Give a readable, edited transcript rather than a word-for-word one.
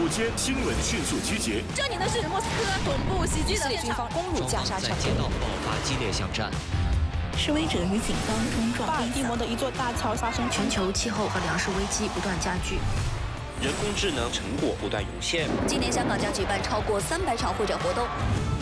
午间新闻迅速集结。 这里呢是莫斯科总部袭击的现场，攻入加沙城， 在街道爆发激烈巷战。 示威者与警方冲撞。 巴尔的摩的一座大桥发生全球气候和粮食危机不断加剧。 人工智能成果不断涌现。 今年香港将举办超过300场会展活动。